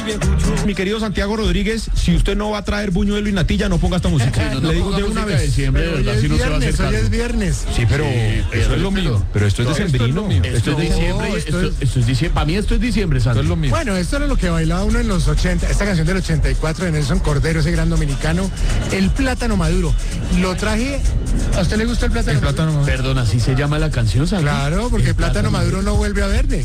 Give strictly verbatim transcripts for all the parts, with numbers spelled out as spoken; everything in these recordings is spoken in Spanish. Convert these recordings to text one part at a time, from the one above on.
Mi querido Santiago Rodríguez, si usted no va a traer buñuelo y natilla, no ponga esta música. Sí, no, no Le digo de una vez. Diciembre, de verdad, Hoy si es no se va a hacer viernes, hoy cargo. es viernes. Sí, pero Sí, eso es lo mío. Pero esto es No, decembrino. Esto es No, diciembre, y esto esto, es- esto es diciembre. Para mí esto es diciembre, Santo. Esto es lo mío. Bueno, esto era lo que bailaba uno en los ochenta, esta canción del ochenta y cuatro de Nelson Cordero, ese gran dominicano, el plátano maduro. Lo traje, ¿a usted le gusta el plátano El plátano maduro. Perdón, así se llama la canción, Santo. Claro, porque el plátano maduro no vuelve a verde.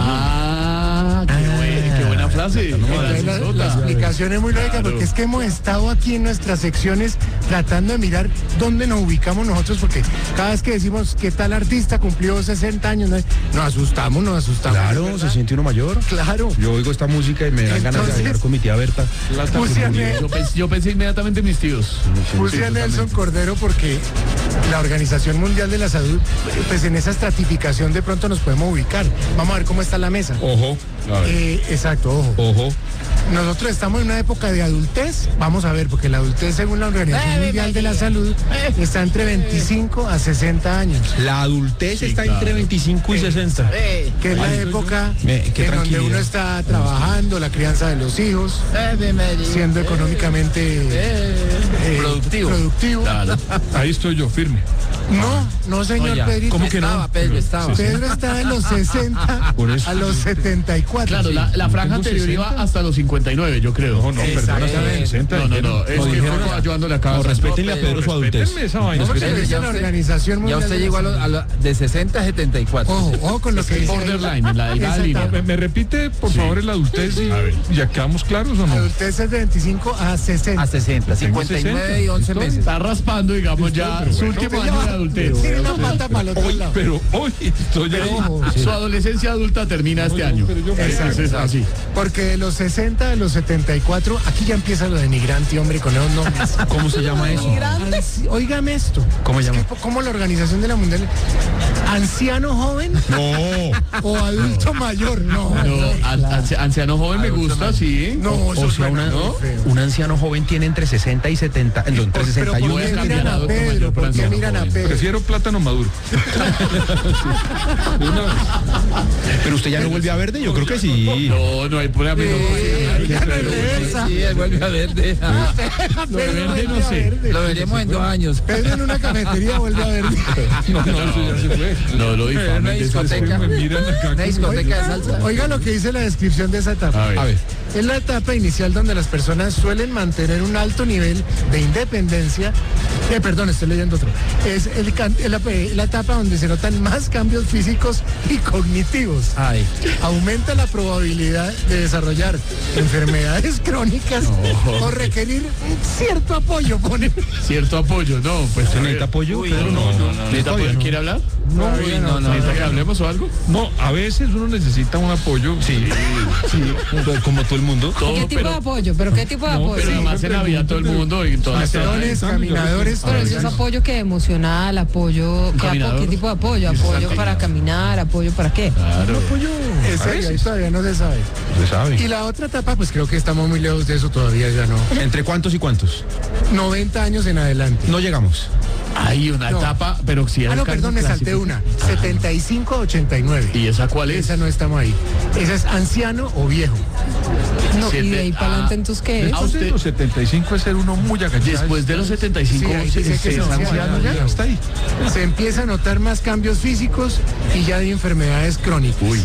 Ah, qué, buena, qué buena frase. Entonces, la, la explicación es muy lógica Claro. porque es que hemos estado aquí en nuestras secciones tratando de mirar dónde nos ubicamos nosotros, porque cada vez que decimos que tal artista cumplió sesenta años, ¿no? nos asustamos, nos asustamos. Claro, ¿verdad? se siente uno mayor. Claro. Yo oigo esta música y me dan ganas de Entonces- bailar con mi tía Berta. Puse a, Ne- Yo pensé, yo pensé inmediatamente en mis tíos. puse a Nelson Cordero porque la Organización Mundial de la Salud, pues en esa estratificación de pronto nos podemos ubicar. Vamos a ver cómo está la mesa. Ojo, Eh, exacto, ojo. ojo. Nosotros estamos en una época de adultez, vamos a ver, porque la adultez según la Organización Mundial de la Salud está entre veinticinco a sesenta años, La adultez Sí, está claro. entre veinticinco y sesenta. que es la época Me- qué en donde tranquilidad. uno está trabajando, la crianza de los hijos, siendo económicamente eh, Productivo. productivo. Claro. Ahí estoy yo, firme. No, no señor Oiga, Pedrito. ¿cómo que no? Estaba, Pedro, estaba. Pedro está de los sesenta Por eso. a los setenta y cuatro. Claro, sí. la, la franja Tengo anterior iba sesenta. hasta los cincuenta y nueve, yo creo. No, no, perdón, hasta los sesenta. No, no, no. Es No, que dijeron- estaba ayudándole acá. No, respétenle a No, Pedro su adultez. Respétenme esa vaina. No, porque Pedro, dice ya la usted- Organización Ya Mundial usted de la llegó a, lo- Salud. a lo- de sesenta a setenta y cuatro. Ojo, ojo con lo que dice ahí. Borderline, en la delgada Esa línea. etapa. ¿Me, me repite, por Sí. favor, el adultez y, A ver. y ya quedamos claros o no? Adultez es de veinticinco a sesenta. A sesenta, cincuenta y nueve y once meses. Está raspando, digamos, ya pero su bueno. último año de adultez. Tiene una pata para el otro Hoy, lado. pero hoy estoy ahí. Ojo. Su adolescencia adulta termina este No, año. pero yo- Exacto, es así. Porque de los sesenta a los setenta y cuatro, aquí ya empieza lo denigrante, hombre, con esos nombres. ¿Cómo se llama eso? Anci- Óigame esto. ¿Cómo Es llama? que, ¿Cómo la Organización de la Mundial? ¿Anciano joven No. o adulto mayor? No. No, an- anci- anciano joven me gusta, sí. No, eso O sea, suena una- muy feo. un anciano joven tiene entre sesenta y setenta, no, entre Pero sesenta y ¿por uno qué y cambiar miran a adulto mayor Pedro? por ¿Por qué anciano miran a joven? Pedro? Prefiero plátano maduro. De una vez. Pero usted ya no vuelve a verde, yo creo que sí. No, no hay problema. Eh, ya no es reversa. Sí, él vuelve a verde. Ah, Lo de Pedro verde vuelve no a sé. verde. lo veremos en dos años. Pedro en una cafetería vuelve a verde. No, no, eso ya se fue. No lo Una difamen. discoteca. Me miran acá. Una discoteca de salsa. Oiga lo que dice la descripción de esa etapa. A ver. A ver. Es la etapa inicial donde las personas suelen mantener un alto nivel de independencia. Eh, perdón, estoy leyendo otro. Es el can- la, la etapa donde se notan más cambios físicos y cognitivos. Ay, Aumenta la probabilidad de desarrollar enfermedades crónicas o requerir un cierto apoyo. Pone. Cierto apoyo, no, pues. ¿Usted a ver. necesita apoyo? Uy, Pedro? no, no, no, ¿Necesita apoyo? ¿Quiere hablar? No, uy, no, no, ¿Necesita que no. hablemos o algo? No, a veces uno necesita un apoyo. Sí, sí, como todo el mundo. Todo, ¿Qué tipo pero, de apoyo? ¿Pero qué tipo de No, apoyo? pero además en Navidad todo el mundo y todas las Patrones, caminadores. Pero eso es apoyo que emocional, apoyo, ¿qué, caminador. apo- ¿qué tipo de apoyo? ¿Apoyo para caminar? ¿Apoyo para qué? Claro. En serio, ahí todavía no se sabe. Se sabe. Y la otra etapa, pues creo que estamos muy lejos de eso todavía, ya no. ¿Entre cuántos y cuántos? noventa años en adelante. No llegamos. Hay una No. etapa, pero si Ah, no, perdón, me salté una. setenta y cinco a ochenta y nueve. ¿Y esa cuál es? Esa no estamos ahí. Esa es anciano o viejo. No, y Siete- de ahí para ah. adelante, entonces, ¿qué es? Ah, Después de usted- los setenta y cinco es ser uno muy agachado. Después de los setenta y cinco, Sí, ahí se- dice que se es es anciano, anciano ya. ya. Hasta ahí. Se empieza a notar más cambios físicos y ya de enfermedades crónicas. Uy.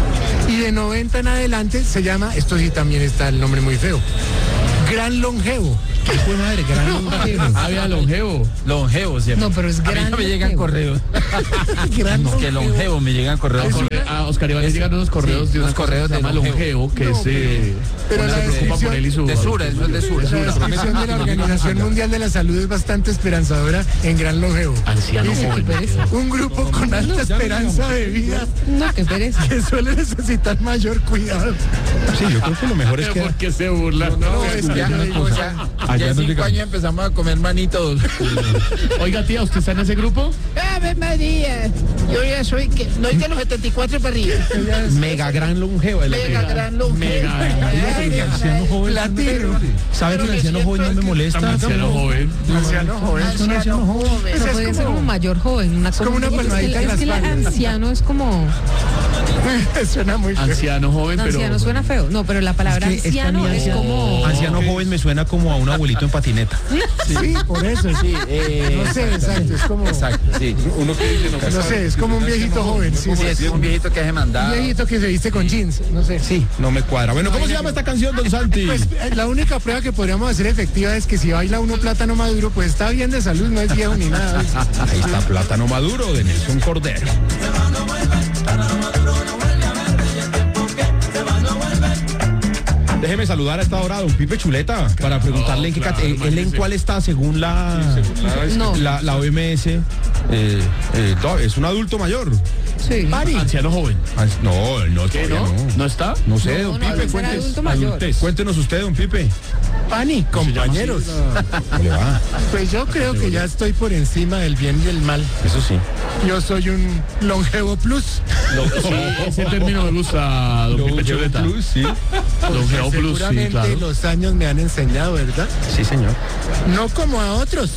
Y de noventa en adelante se llama, esto sí también está el nombre muy feo, gran longevo. ¿Qué fue madre? Gran longevo. Había longevo. Longevo siempre. No, pero es A mí gran no me llegan longevo. correos. Gran Que longevo me llegan correos. A Oscar Iván le llegan unos correos sí, de unos unos correos correos de de llama longevo. longevo, que No, es eh, pero una la se preocupa descripción por él y su De Sura, eso es de Sura. La descripción de la Organización Mundial de la Salud es bastante esperanzadora en gran longevo. anciano Dice, joven. un grupo con alta esperanza de vida No, qué pereza. que suele necesitar mayor cuidado. Sí, yo creo que lo mejor es que... ¿Por qué se burla? No, es que Ya, yo digo, ya, Allá ya en no cinco llegamos. años empezamos a comer manitos. Oiga, tía, ¿usted está en ese grupo? Ave María, yo ya soy que no es de los setenta y cuatro para arriba. Mega gran longevo. es la Mega que- gran longevo. Mega. Nigeria, anciano joven. platino. ¿Sabe que el anciano joven no me molesta? Anciano joven. Anciano joven. Un anciano joven. Pero Ese es puede ser como- como mayor joven. Una cosa como una así, porque palmadita es en que, la es que el espalda. anciano es como... Suena muy feo. Anciano joven, pero. Anciano suena feo. No, pero la palabra Es que- es que a anciano mí es anciano- como... Anciano joven me suena como a un abuelito en patineta. Sí, por eso. Sí, eh, No sé, exacto, es como... Exacto, sí. Uno que dice, no, No sé, es como un viejito joven. Sí, Sí, sí, es un viejito que hace un mandado. viejito que se viste con jeans, no sé. Sí, no me cuadra. Bueno, ¿cómo se llama esta canción, don Santi? Pues eh, la única prueba que podríamos hacer efectiva es que si baila uno plátano maduro, pues está bien de salud, no es viejo ni nada. Ahí está Plátano Maduro de Nelson Cordero. Déjeme saludar a esta hora a don Pipe Chuleta para preguntarle en qué claro, cate- él en imagínese. cuál está según la No, la, la O M S. Eh, eh, to- es un adulto mayor. sí. Anciano joven. Ah, No, no, ¿Qué, todavía no? no. ¿No está? No sé, No, don no, Pipe, debe ser cuéntenos. adulto mayor. Adultez. Cuéntenos usted, don Pipe. Pani, compañeros. ¿Cómo le va? Pues yo creo que ya estoy por encima del bien y del mal. Eso sí. Yo soy un longevo plus. Sí, ese término me gusta, don Pipe Chuleta. Plus, sí. Longevo Plus, sí, Seguramente claro. los años me han enseñado, ¿verdad? Sí, señor. No como a otros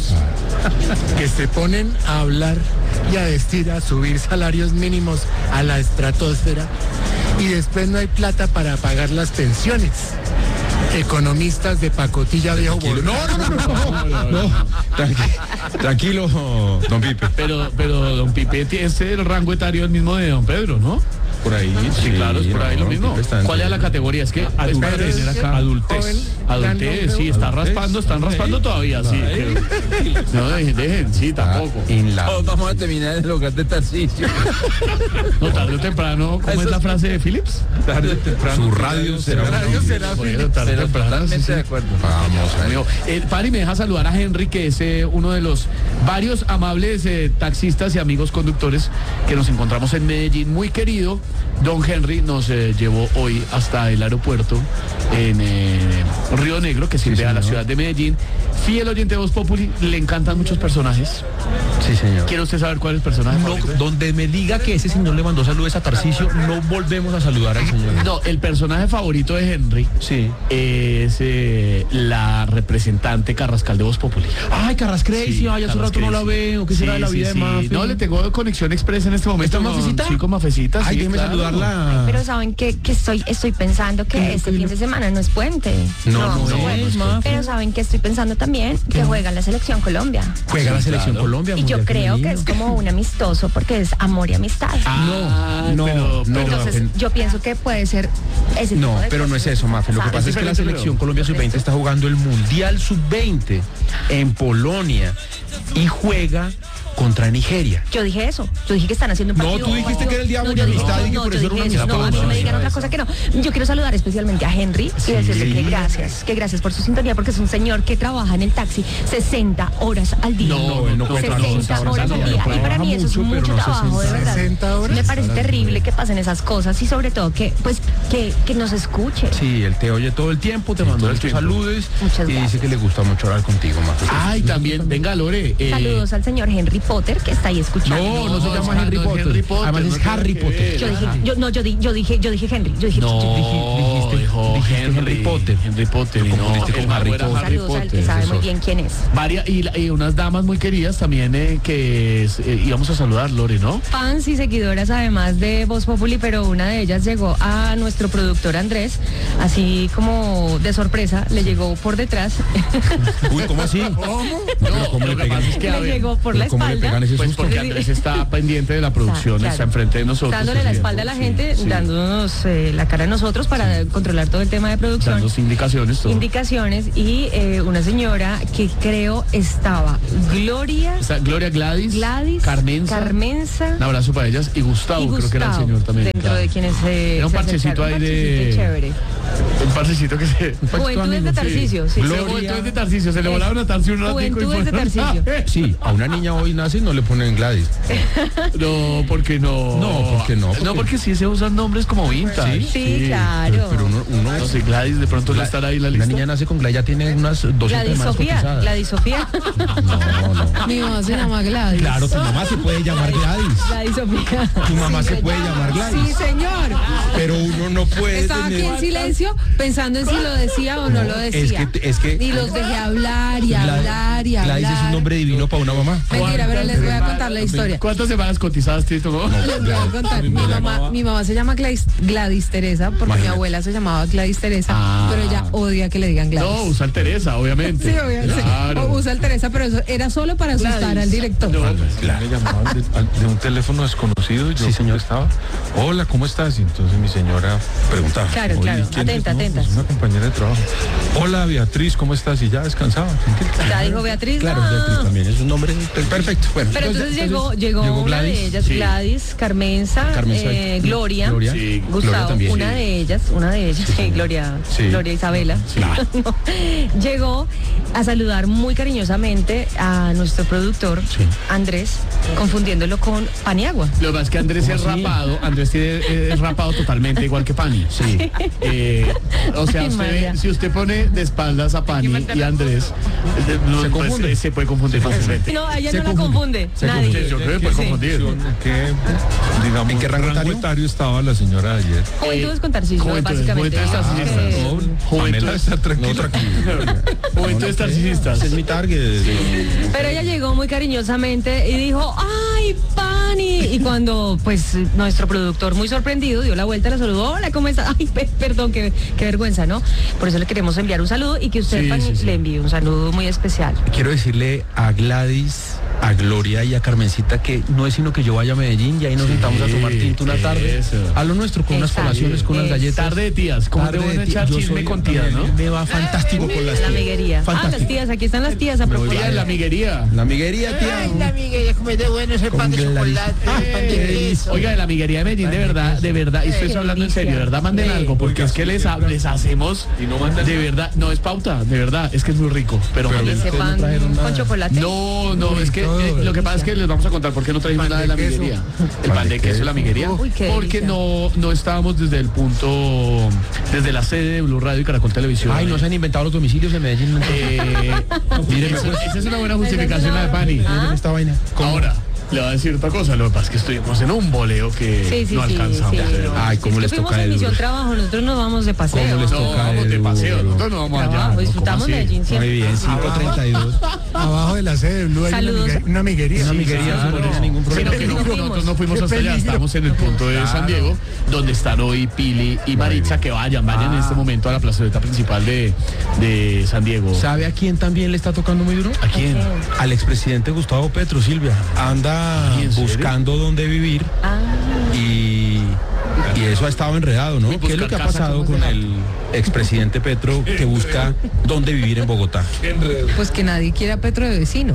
que se ponen a hablar y a vestir, a subir salarios mínimos a la estratosfera y después no hay plata para pagar las pensiones. Economistas de pacotilla viejo boludo. No, no, no, no, no, no. Tranqui- tranquilo, don Pipe. Pero, pero don Pipe tiene ese el rango etario el mismo de don Pedro, ¿no? Por ahí. Sí, claro, es por ahí no, lo mismo. Pipe está en- ¿Cuál es la categoría? Es que pues, para Adultez. tener acá Adultez. Joven, Adultez, sí, están Adultez. raspando, están raspando todavía, sí. que- No, dejen, dejen, sí, tampoco. En la... Todos vamos a terminar en el hogar de Tarcisio. No, tarde o temprano, ¿cómo es la frase de Phillips? tarde o temprano. Su radio será una- Radio será Bueno, Philips. tarde o Pero temprano, sí, totalmente sí. de acuerdo. Vamos a ver. Amigo, eh, Pari me deja saludar a Henry, que es eh, uno de los varios amables eh, taxistas y amigos conductores que nos encontramos en Medellín. Muy querido, don Henry nos eh, llevó hoy hasta el aeropuerto en eh, Río Negro, que sirve a la ciudad de Medellín. Fiel oyente de Voz Populi, le encantan muchos personajes. Sí, señor. ¿Quiere usted saber cuál es el personaje No, favorito? donde me diga que ese señor le mandó saludos a Tarcisio, no volvemos a saludar al señor. No, el personaje favorito de Henry Sí. es eh, la representante Carrascal de Voz Populi. Ay, Carras Crazy, Sí, ay, hace Carlos rato no la Crazy. veo. ¿Qué será Sí, de la sí, vida de sí. Mafe? No, le tengo conexión express en este momento. ¿Está con- Mafecita? Sí, con Mafecita. Ay, sí, déjeme claro. saludarla. Pero saben que, que estoy, estoy pensando que este fin de semana no es puente. No, no, vamos a no jugar. es, Mafe. Pero saben que estoy pensando también que juega la selección Colombia. Juega la Sí, selección claro. Colombia. Y yo Mundial creo que Femenino. es como un amistoso porque es amor y amistad. Ah, no, pero, no, pero- Entonces Mafe. yo pienso que puede ser ese tipo No, de pero no es cosas. eso, Mafe. Lo que ¿Sabes? pasa es que la diferente, selección pero- Colombia sub veinte está jugando el Mundial sub veinte en Polonia y juega contra Nigeria. Yo dije eso. Yo dije que están haciendo un No, partido. tú dijiste que era el día de yo dije- amistad y que no, por yo eso era dije una eso. No, a mí amistad. me digan otra cosa que no. Yo quiero saludar especialmente a Henry y decirle que gracias, que gracias por su sintonía porque es un señor que trabaja en el taxi sesenta horas al día. No, él no puede trabajar sesenta sesenta horas horas al al día. día. Y para mí eso es Trabaja mucho, mucho pero no trabajo, de verdad. sesenta horas. Me parece terrible que pasen esas cosas y sobre todo que, pues, que, que nos escuche. Sí, él te oye todo el tiempo, te mandó todo el muchos tiempo. saludos Muchas y dice gracias. que le gusta mucho hablar contigo, Mafe. Ay, también, venga, Lore. eh, Saludos al señor Henry Potter que está ahí escuchando. No, no se No, llama no, Henry no es Potter. Henry Potter, Además no es tiene Harry que Potter. ver. Yo dije, yo, no, yo, di- yo dije, yo dije Henry, yo dije, No, dijiste- dijo dijiste Henry, Henry Potter. Henry Potter. Y no, confundiste con el Harry mago era Potter. Harry saludos al que Potter. sabe eso. muy bien quién es. Varias, y, la- y unas damas muy queridas también eh, que es, eh, íbamos a saludar, Lore, ¿no? Fans y seguidoras además de Voz Populi, pero una de ellas llegó a nuestro productor Andrés, así como de sorpresa, le llegó por detrás, Uy, ¿cómo así? ¿Cómo? No, ¿cómo lo le que pasa pegan? es que, a le ver, llegó por la ¿Cómo le espalda, pegan ese pues susto? porque Andrés está pendiente de la producción, Claro. está enfrente de nosotros. dándole la así, espalda a la sí, gente, sí, dándonos eh, la cara a nosotros para controlar todo el tema de producción. dándonos indicaciones, todo. Indicaciones y eh, una señora que creo estaba Gloria, Está Gloria Gladys, Gladys, Carmenza, Carmenza un abrazo para ellas, y Gustavo, y creo que era el Gustavo, señor también. dentro claro. de quienes se Era un se parchecito acercaron. ahí Un de- parchecito chévere. Un parcecito que se... Juventudes de Tarcisio, sí. Se Gloria. Juventudes de Tarcisio, se le volaron a Tarcisio un ratico. y Juventudes de fue- Tarcisio. Sí, a una niña hoy nace y no le ponen Gladys. No, porque no. No, ¿por qué no? No, porque sí se usan nombres como vintage. Sí, claro. Pero uno, uno No sé, Gladys de pronto no estará ahí en la la lista. niña nace con Gladys, ya tiene unas doscientas Gladys semanas Sofía, cotizadas. Gladys Sofía. No, no. Mi mamá se llama Gladys. Claro, tu mamá se puede llamar Gladys. Gladys Sofía. Tu mamá se puede llamar Gladys. Sí, señor. Pero uno no puede Estaba aquí tener... en silencio pensando pensando en si lo decía o no lo decía. Es que, es que Y los dejé hablar y Gla- hablar y hablar. Gladys es un nombre divino para una mamá. Mentira, pero les voy a contar la historia. ¿Cuántas semanas cotizadas te tomó? Les voy a contar. Mi mamá, mi mamá se llama Gladys, Gladys Teresa, porque Imagínate. mi abuela se llamaba Gladys Teresa, Ah. pero ella odia que le digan Gladys. No, usa el Teresa, obviamente. Sí, obviamente. Claro. O usa el Teresa, pero eso era solo para asustar Gladys. al director. No, Me llamaban de, al- de un teléfono desconocido y yo Sí, señor. estaba, hola, ¿cómo estás? Y entonces mi señora preguntaba. Claro, "Oye, claro. ¿quién es?". Atenta, "No, atenta. pues una compañera de trabajo. Hola, Beatriz, ¿cómo estás? Y ya descansaba. tranquila. Ya dijo Beatriz. Claro, no. Beatriz también es un nombre perfecto. Bueno, Pero entonces, llegó, llegó, llegó una Gladys, de ellas, sí. Gladys, Carmenza, Carmenza, eh, Gloria, Gloria, Sí, Gustavo, Gloria también. una Sí. de ellas, una de ellas, sí, Gloria, Sí. Gloria Isabela, no, llegó a saludar muy cariñosamente a nuestro productor, Sí. Andrés, confundiéndolo con Paniagua. Lo que pasa es que Andrés es ¿Cómo así? rapado, Andrés tiene, es rapado totalmente igual que Pani. Sí. Eh, o sea, Ay, usted María. ve- si usted pone de espaldas a Pani y a Andrés, eh, no, Se pues, confunde. eh, se puede confundir fácilmente. No, a ella Se no la confunde. confunde, Se nadie. confunde. Yo creo que puede Sí. confundir. ¿En qué, digamos, ¿En qué rango etario? etario estaba la señora de ayer? Juventudes con Tarcisio, Juventudes, básicamente. Juventudes Tarcisistas. Eh, No, Pamela Juventud- está tranquila. No, tranquilo. Juventudes Tarcisistas. Ese es mi target. Pero ella llegó muy cariñosamente y dijo, ¡ay, Pani! Y cuando, pues, nuestro productor, muy sorprendido, dio la vuelta, la saludó, hola, ¿cómo está? Ay, pe- perdón, qué, qué vergüenza, ¿no? Por eso le queremos enviar un saludo y que usted, Sí, Pani, sí, sí. le envíe un saludo muy especial. Quiero decirle a Gladys, a Gloria y a Carmencita que no es sino que yo vaya a Medellín y ahí nos Sí, sentamos a tomar tinto una tarde. eso. A lo nuestro, con unas Exacto. colaciones, con unas Eso. galletas. Tarde de tías, como Tarde te van a de ti- echar yo chisme soy- con tías, ¿no? Me va fantástico con las La tías. amiguería. Ah, las Fantástico. tías, aquí están las tías a propósito. Oiga, la amiguería. La amiguería, tía. Ay, la amiga, ya comí de bueno ese pan de Con chocolate, Gladys. pan de queso. Oiga, de la amiguería de Medellín, de verdad, de verdad, y estoy Qué hablando en delicia. serio, de verdad, manden Sí. algo, porque es que les, ha- les hacemos, Y no mandan de verdad, no es pauta, de verdad, es que es muy rico, pero, manden- Ese pan con chocolate. no, no, es que todo, eh, lo que pasa es que les vamos a contar por qué no trajimos Pan nada de de la queso. amiguería. El pan de queso y la amiguería. Uy, qué Porque delicia. no, no estábamos desde el punto, desde la sede de Blue Radio y Caracol Televisión. Ay, no se han inventado los domicilios en Medellín. Eh, Mírenme, esa, pues. esa es una buena justificación la de Pani. Ah. Miren esta vaina. Ahora, le voy a decir otra cosa, lo que pasa es que estuvimos en un boleo que Sí, sí, no sí, alcanzamos. sí, de no. verdad. Ay, cómo Es que les fuimos toca en de misión duro. trabajo, nosotros nos vamos de paseo. ¿Cómo les No, toca vamos de duro? paseo, nosotros no vamos allá. Trabajo, disfrutamos ¿Cómo así? Medellín Muy siempre. bien, cinco treinta y dos. Abajo de la sede de Blue hay una, Saludos. amigue- una amiguería. Una amiguería, Claro. eso no tiene ningún problema. Sino que no- Fuimos. nosotros no fuimos Qué hasta allá, peligro. estamos en el punto de San Diego, donde están hoy Pili y Maritza, que vayan, vayan en este momento a la plazoleta principal de, de San Diego. ¿Sabe a quién también le está tocando muy duro? ¿A quién? Al expresidente Gustavo Petro, Silvia. Anda Ay, ¿en serio? buscando dónde vivir Ah, y, y eso ha estado enredado, ¿no? Uy, ¿Qué es lo que ha buscar casa, pasado ¿cómo con se el expresidente Petro que busca dónde vivir en Bogotá? Pues que nadie quiera Petro de vecino.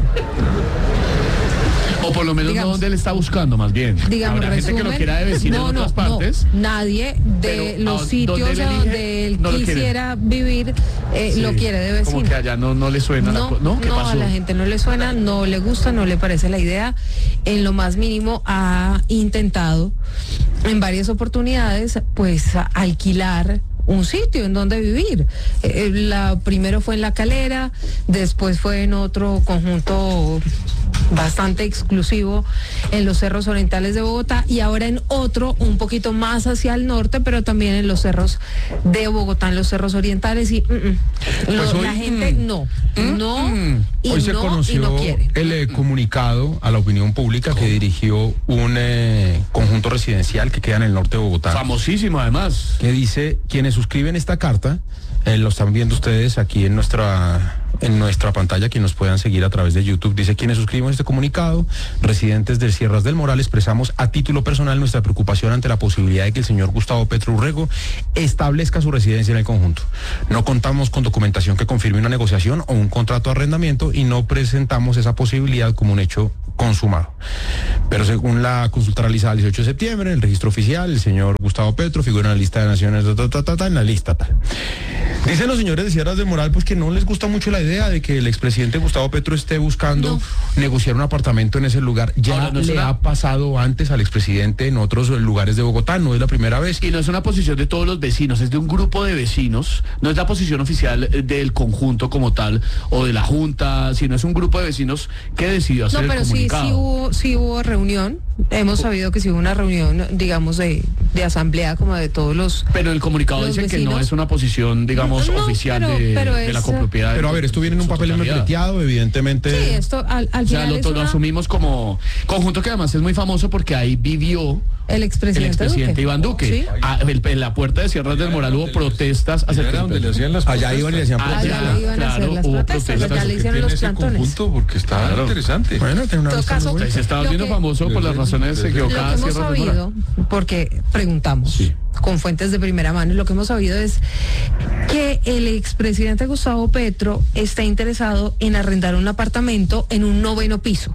O por lo menos Digamos- no donde él está buscando, más bien. Digamos, Habrá gente que lo resumen, quiera de vecino no, en no, otras partes. no, nadie de pero los a donde sitios él a elige, donde él no lo quiere. quisiera vivir eh, Sí, lo quiere de vecino. Como que allá no, no le suena la No, co- ¿no? ¿Qué no, pasó? a la gente no le suena, no le gusta, no le parece la idea. En lo más mínimo ha intentado en varias oportunidades pues a- alquilar un sitio en donde vivir. Eh, la primero fue en La Calera, después fue en otro conjunto bastante exclusivo en los cerros orientales de Bogotá y ahora en otro un poquito más hacia el norte, pero también en los cerros de Bogotá, en los cerros orientales y mm, mm. Lo- Pues hoy, la gente mm, no, no y Hoy se no y conoció no quiere. el eh, comunicado a la opinión pública que dirigió un eh, conjunto residencial que queda en el norte de Bogotá, Famosísimo, además. que dice, quienes suscriben esta carta, eh, lo están viendo ustedes aquí en nuestra en nuestra pantalla, quienes nos puedan seguir a través de YouTube, dice, quienes suscriben este comunicado, residentes de Sierras del Moral, expresamos a título personal nuestra preocupación ante la posibilidad de que el señor Gustavo Petro Urrego establezca su residencia en el conjunto. No contamos con documentación que confirme una negociación o un contrato de arrendamiento y no presentamos esa posibilidad como un hecho consumado. Pero según la consulta realizada el dieciocho de septiembre, el registro oficial, el señor Gustavo Petro figura en la lista de naciones, ta, ta, ta, ta, ta, en la lista tal. Dicen los señores de Sierras del Moral pues que no les gusta mucho la idea de que el expresidente Gustavo Petro esté buscando No. negociar un apartamento en ese lugar. Ya Ahora, no es le una- ha pasado antes al expresidente en otros lugares de Bogotá, no es la primera vez. Y no es una posición de todos los vecinos, es de un grupo de vecinos, no es la posición oficial eh, del conjunto como tal o de la junta, sino es un grupo de vecinos que decidió hacer No, pero el sí, comunicado. sí hubo, sí hubo reunión. Hemos sabido que sí hubo una reunión, digamos, de, de asamblea como de todos los... Pero el comunicado Los dice que no vecinos. es una posición, digamos, No, oficial pero- de, pero de la es, copropiedad. Pero a ver, esto viene en un su papel totalidad. membreteado, evidentemente. Sí, esto al, al O sea, final lo, es lo una- asumimos como conjunto que además es muy famoso porque ahí vivió el el expresidente, expresidente Duque. Iván Duque. Sí. Ah, el- en la puerta de Sierras del Moral hubo protestas acerca Era donde de le hacían las Allá iban y le hacían Allá, protestas. Allá le iban a hacer claro, las hubo protestas, protestas. allá le hicieron los plantones. Conjunto porque está Claro. interesante. Bueno, tiene una En todo vista muy caso, bonita. Se está Lo volviendo que- famoso por las razones Lo que Lo que equivocadas. hemos Sierras del Moral. sabido, porque preguntamos Sí. con fuentes de primera mano, lo que hemos sabido es que el expresidente Gustavo Petro está interesado en arrendar un apartamento en un noveno piso.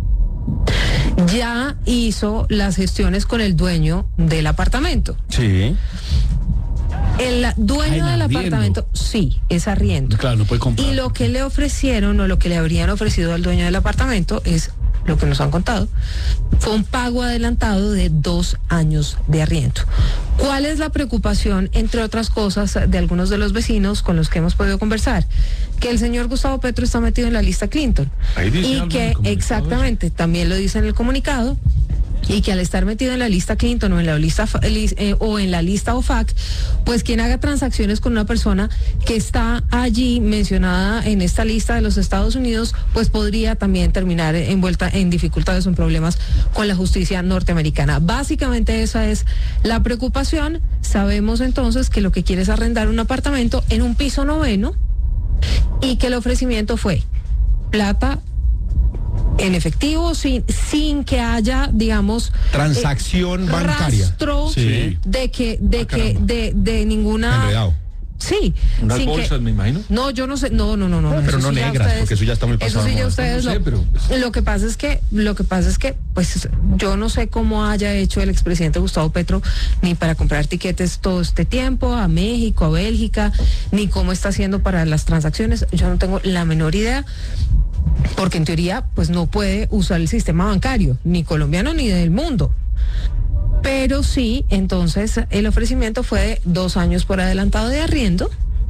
Ya hizo las gestiones con el dueño del apartamento. Sí. El dueño Ah, en del arriendo. apartamento, sí, es arriendo. Claro, no puede comprar. Y lo que le ofrecieron o lo que le habrían ofrecido al dueño del apartamento es lo que nos han contado, fue un pago adelantado de dos años de arriendo. ¿Cuál es la preocupación, entre otras cosas, de algunos de los vecinos con los que hemos podido conversar? Que el señor Gustavo Petro está metido en la lista Clinton. Ahí dice Y algo en que, el comunicado exactamente, también lo dice en el comunicado, y que al estar metido en la lista Clinton o en la lista fa- lis- eh, o en la lista O F A C, pues quien haga transacciones con una persona que está allí mencionada en esta lista de los Estados Unidos, pues podría también terminar envuelta en dificultades o en problemas con la justicia norteamericana. Básicamente esa es la preocupación. Sabemos entonces que lo que quiere es arrendar un apartamento en un piso noveno y que el ofrecimiento fue plata en efectivo, sin, sin que haya, digamos, Transacción eh, bancaria. rastro Sí. de que, de Ah, que, caramba. de, de ninguna. Enredado. Sí. Unas sin que- bolsas, me imagino. No, yo no sé, no, no, no, no. Pero eso no sí ya negras, porque eso ya está muy pasado Eso sí de ya moda. ustedes No sé, lo. pero, pues- Lo que pasa es que, lo que pasa es que, pues, yo no sé cómo haya hecho el expresidente Gustavo Petro ni para comprar tiquetes todo este tiempo a México, a Bélgica, ni cómo está haciendo para las transacciones. Yo no tengo la menor idea. Porque en teoría, pues no puede usar el sistema bancario, ni colombiano ni del mundo. Pero sí, entonces el ofrecimiento fue de dos años por adelantado de arriendo.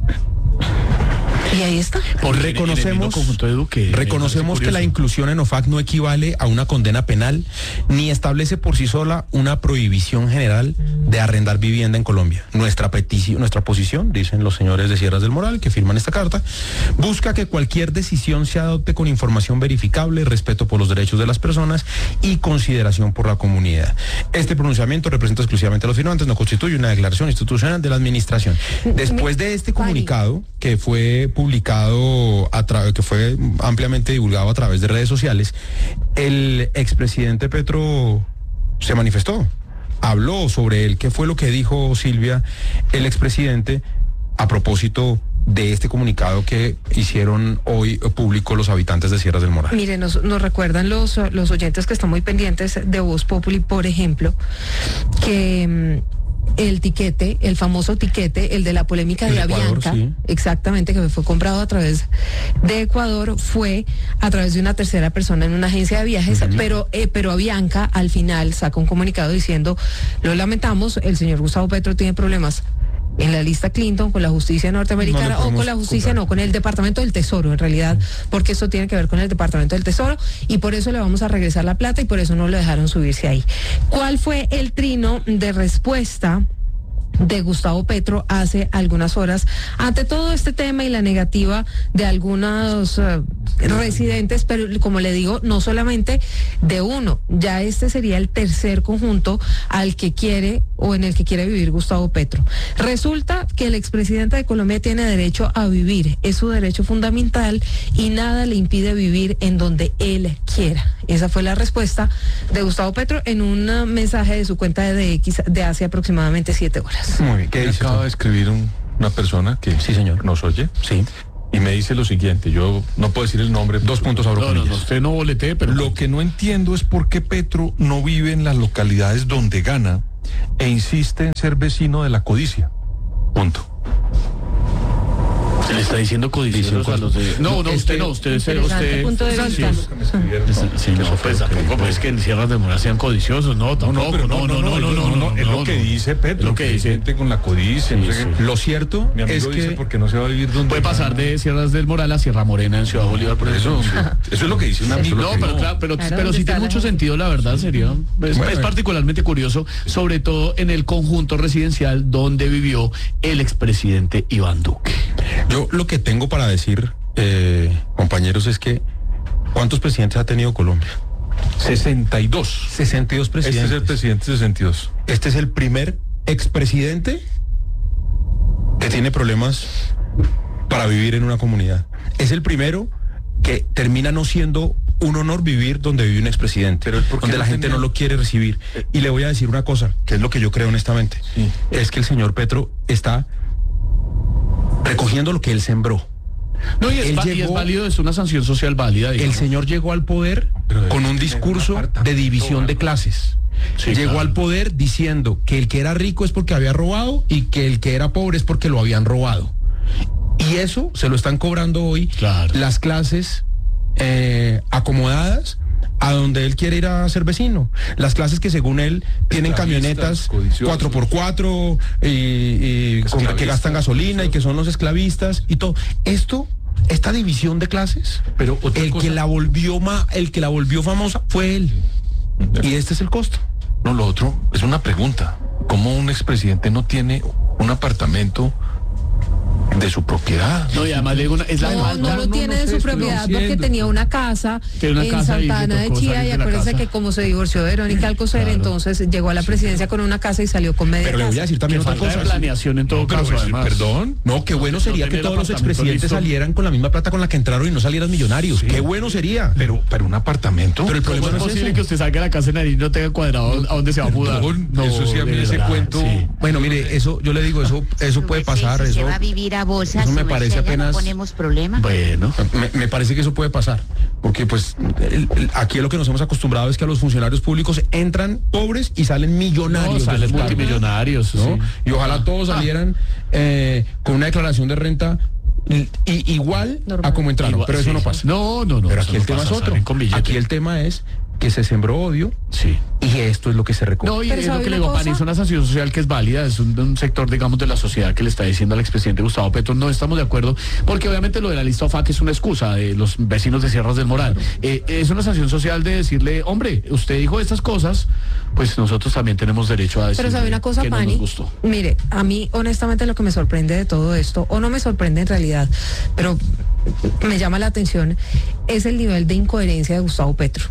Y ahí está. Porque Reconocemos- en el mismo conjunto de Duque, me Reconocemos parece que la curioso. inclusión en O F A C no equivale a una condena penal ni establece por sí sola una prohibición general de arrendar vivienda en Colombia. Nuestra petición, nuestra posición, dicen los señores de Sierras del Moral que firman esta carta, busca que cualquier decisión se adopte con información verificable, respeto por los derechos de las personas y consideración por la comunidad. Este pronunciamiento representa exclusivamente a los firmantes, no constituye una declaración institucional de la administración. Después de este comunicado que fue publicado a través, que fue ampliamente divulgado a través de redes sociales, el expresidente Petro se manifestó, habló sobre él, qué fue lo que dijo Silvia, el expresidente, a propósito de este comunicado que hicieron hoy público los habitantes de Sierras del Moral. Mire, nos, nos recuerdan los, los oyentes que están muy pendientes de Voz Populi, por ejemplo, que mm, el tiquete, el famoso tiquete, el de la polémica El de de Ecuador, Avianca, sí. exactamente, que fue comprado a través de Ecuador, fue a través de una tercera persona en una agencia de viajes, pero, eh, pero Avianca al final sacó un comunicado diciendo, lo lamentamos, el señor Gustavo Petro tiene problemas en la lista Clinton con la justicia norteamericana, No le o con podemos la justicia, comprar. no, con el Departamento del Tesoro en realidad, porque eso tiene que ver con el Departamento del Tesoro y por eso le vamos a regresar la plata y por eso no lo dejaron subirse ahí. ¿Cuál fue el trino de respuesta de Gustavo Petro hace algunas horas ante todo este tema y la negativa de algunos uh, residentes, pero como le digo, no solamente de uno, ya este sería el tercer conjunto al que quiere o en el que quiere vivir Gustavo Petro. Resulta que el expresidente de Colombia tiene derecho a vivir, es su derecho fundamental y nada le impide vivir en donde él quiera. Esa fue la respuesta de Gustavo Petro en un uh, mensaje de su cuenta de X de hace aproximadamente siete horas. Muy bien, ¿qué Me dice acaba usted? de escribir un- una persona que Sí, señor. nos oye Sí. y me dice lo siguiente, yo no puedo decir el nombre. Dos puntos abro No, no, no, comillas. usted no boletee, pero Lo que no entiendo es por qué Petro no vive en las localidades donde gana e insiste en ser vecino de la codicia. Punto. Está diciendo codiciosos a los de... No, no, Es usted que- no, usted... usted, Interesante usted punto de sí, vista. sí, sí, no, pues tampoco pues que en Sierras del Moral sean codiciosos, no, tampoco, pero no, no, no, no, no, no, es lo que dice Petro, es lo que dice. gente con la codicia, no sé Sí, qué. sí. Lo cierto Mi amigo es dice que porque no se va a vivir donde Puede pasar de Sierras del Moral a Sierra Morena en Ciudad Bolívar, por eso, eso. eso es lo que dice un amigo. No, pero claro, pero, Claro, pero ¿dónde sí está tiene la mucho gente? sentido, la verdad, sería. Es, Bueno, es particularmente curioso, sobre todo en el conjunto residencial donde vivió el expresidente Iván Duque. yo lo que tengo para decir, eh, compañeros, es que ¿cuántos presidentes ha tenido Colombia? sesenta y dos. sesenta y dos Este presidentes. es el presidente sesenta y dos. Este es el primer expresidente que tiene problemas para vivir en una comunidad. Es el primero que termina no siendo un honor vivir donde vive un expresidente, Pero, ¿por qué donde no la gente tenía- no lo quiere recibir. Y le voy a decir una cosa, que es lo que yo creo honestamente, Sí. es que el señor Petro está recogiendo lo que él sembró. No, y es, Él va- y es llegó- válido, es una sanción social válida. El digamos. señor llegó al poder Pero debe con un tener discurso un apartamento de división o de algo. clases. Sí, Llegó claro. al poder diciendo que el que era rico es porque había robado y que el que era pobre es porque lo habían robado. Y eso se lo están cobrando hoy Claro. las clases eh, acomodadas a donde él quiere ir a ser vecino. Las clases que según él tienen Esclavistas, camionetas codiciosos. cuatro por cuatro y, y con- que Esclavistas, gastan gasolina y que son los esclavistas y todo. Esto, esta división de clases, Pero otra el cosa- que la volvió ma- el que la volvió famosa fue él. Y este es el costo. No, lo otro es una pregunta. ¿Cómo un expresidente no tiene un apartamento de su propiedad? No, y además le digo una- es la No, falta. no lo no, tiene no de sé, su estoy propiedad porque diciendo. tenía una casa Tiene una en casa y le Santa Ana de tocó Chía salir y de la acuérdense casa. que como se divorció de Verónica Alcocer, Claro. entonces llegó a la presidencia con una casa y salió con media Pero le voy a casa. decir también Que otra falta de cosa. planeación en todo Pero, caso, pues, además. perdón. No, qué bueno No sería tiene que el todos los apartamento expresidentes listo. salieran con la misma plata con la que entraron y no salieran millonarios. Qué bueno sería. Pero, pero un apartamento. Pero el ¿Cómo problema es no es posible eso. que usted salga de la casa de Nariz y no tenga cuadrado a dónde se va a mudar? Perdón, eso sí, a mí de ese verdad, cuento- sí. Bueno, mire, eso, yo le digo, eso, eso puede pasar, Si eso, se va a vivir a bolsa, eso me su parece merced, ya no apenas- ponemos problema. Bueno. me, me parece que eso puede pasar, porque pues el- el- aquí lo que nos hemos acostumbrado es que a los funcionarios públicos entran pobres y salen millonarios. No, de salen sus cargos, multimillonarios. ¿no? sí. Y ojalá todos salieran eh, con una declaración de renta i- i- igual Normal. a como entraron, Igual, pero eso sí. no pasa. No, no, no. Pero eso aquí no el tema pasa, es otro. salen con billete. Aquí el tema es que se sembró odio Sí. y esto es lo que se recoge. No, y Pero es lo ¿sabe que le una digo, Pani, cosa? es una sanción social que es válida, es un, un sector, digamos, de la sociedad que le está diciendo al expresidente Gustavo Petro, no estamos de acuerdo, porque obviamente lo de la lista O F A C es una excusa de los vecinos de Sierras del Moral. Eh, es una sanción social de decirle, hombre, usted dijo estas cosas, pues nosotros también tenemos derecho a decir Pero sabe una cosa, que no Pani, nos gustó. mire, a mí honestamente lo que me sorprende de todo esto, o no me sorprende en realidad, pero me llama la atención, es el nivel de incoherencia de Gustavo Petro,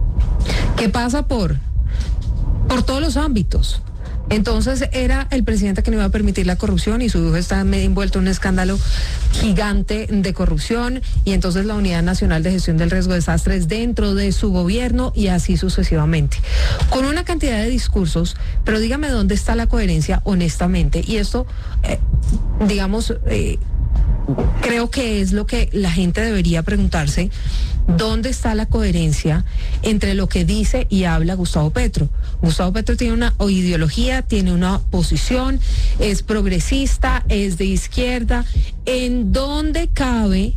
que pasa por, por todos los ámbitos. Entonces era el presidente que no iba a permitir la corrupción y su hijo está medio envuelto en un escándalo gigante de corrupción y entonces la Unidad Nacional de Gestión del Riesgo de Desastres dentro de su gobierno y así sucesivamente. Con una cantidad de discursos, pero dígame dónde está la coherencia honestamente. Y esto, eh, digamos, eh, creo que es lo que la gente debería preguntarse, ¿dónde está la coherencia entre lo que dice y habla Gustavo Petro? Gustavo Petro tiene una ideología, tiene una posición, es progresista, es de izquierda. ¿En dónde cabe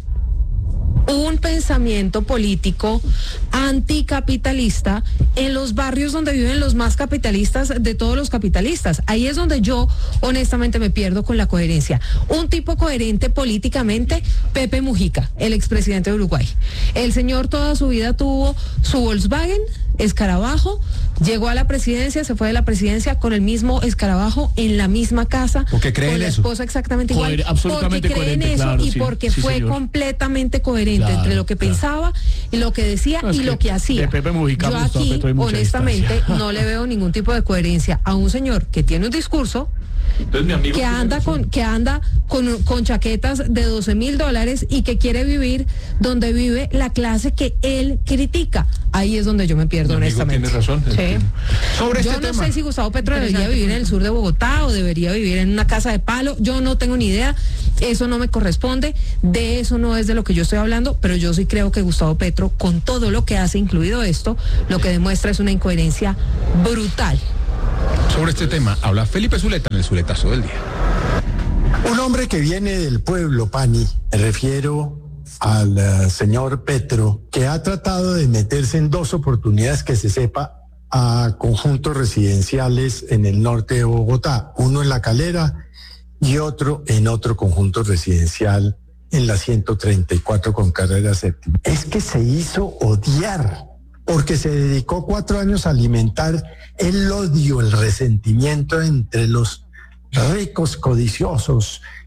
un pensamiento político anticapitalista en los barrios donde viven los más capitalistas de todos los capitalistas? Ahí es donde yo honestamente me pierdo con la coherencia. Un tipo coherente políticamente, Pepe Mujica, el expresidente de Uruguay. El señor toda su vida tuvo su Volkswagen, escarabajo, llegó a la presidencia, se fue de la presidencia con el mismo escarabajo en la misma casa. Porque cree con en la eso. esposa exactamente igual. Coher- absolutamente porque cree en coherente, eso claro, y sí, porque sí, fue señor. completamente coherente Claro, entre lo que claro. pensaba y lo que decía No, es y que lo que hacía. de Pepe Mujica a Yo Gustavo aquí, Petro hay mucha honestamente, distancia. no le veo ningún tipo de coherencia a un señor que tiene un discurso Entonces, mi amigo que tiene anda razón. con que anda con, con chaquetas de doce mil dólares y que quiere vivir donde vive la clase que él critica. Ahí es donde yo me pierdo, Mi amigo honestamente. tiene razón. Sí. Sobre Yo este no tema. sé si Gustavo Petro debería vivir en el sur de Bogotá o debería vivir en una casa de palo. Yo no tengo ni idea. Eso no me corresponde. De eso no es de lo que yo estoy hablando. Pero yo sí creo que Gustavo Petro, con todo lo que hace, incluido esto, lo que demuestra es una incoherencia brutal. Sobre este tema habla Felipe Zuleta en el Zuletazo del Día. Un hombre que viene del pueblo, Pani, me refiero al uh, señor Petro, que ha tratado de meterse en dos oportunidades que se sepa a conjuntos residenciales en el norte de Bogotá, uno en La Calera y otro en otro conjunto residencial en la ciento treinta y cuatro con carrera séptima. Es que se hizo odiar porque se dedicó cuatro años a alimentar el odio, el resentimiento entre los ricos codiciosos